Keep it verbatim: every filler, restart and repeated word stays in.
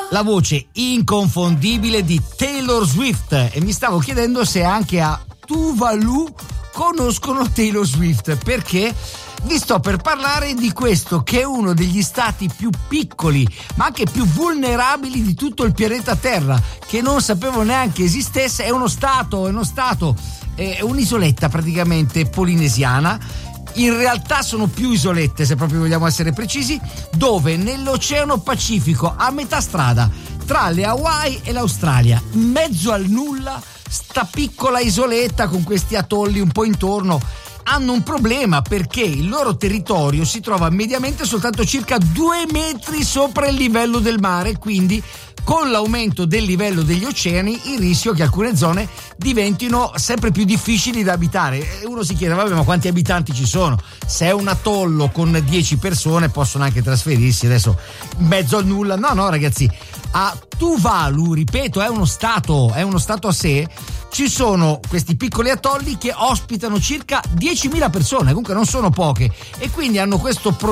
La voce inconfondibile di Taylor Swift, e mi stavo chiedendo se anche a Tuvalu conoscono Taylor Swift, perché vi sto per parlare di questo che è uno degli stati più piccoli ma anche più vulnerabili di tutto il pianeta Terra, che non sapevo neanche esistesse. È uno stato, è uno stato, è un'isoletta praticamente polinesiana. In realtà sono più isolette, se proprio vogliamo essere precisi, dove nell'Oceano Pacifico, a metà strada tra le Hawaii e l'Australia, in mezzo al nulla, sta piccola isoletta con questi atolli un po' intorno, hanno un problema perché il loro territorio si trova mediamente soltanto circa due metri sopra il livello del mare, quindi con l'aumento del livello degli oceani il rischio che alcune zone diventino sempre più difficili da abitare. E uno si chiede, vabbè, ma quanti abitanti ci sono? Se è un atollo con dieci persone possono anche trasferirsi adesso in mezzo al nulla. No, no ragazzi, a Tuvalu, ripeto, è uno stato, è uno stato a sé. Ci sono questi piccoli atolli che ospitano circa diecimila persone, comunque non sono poche, e quindi hanno questo pro-